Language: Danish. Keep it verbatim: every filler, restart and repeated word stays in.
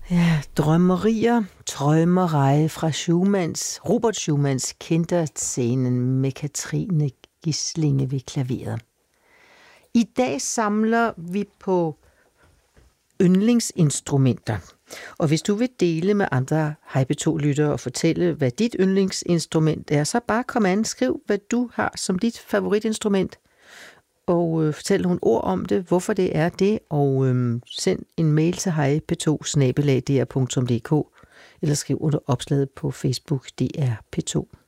Ja, drømmerier, drømmereje fra Schumanns, Robert Schumanns Kinderscenen med Katrine Gislinge ved klaveret. I dag samler vi på yndlingsinstrumenter. Og hvis du vil dele med andre Hej P to-lyttere og fortælle, hvad dit yndlingsinstrument er, så bare kom an, skriv, hvad du har som dit favoritinstrument. Og øh, fortæl nogle ord om det, hvorfor det er det, og øh, send en mail til hej p to snabel-a d r punktum d k eller skriv under opslaget på Facebook D R P to.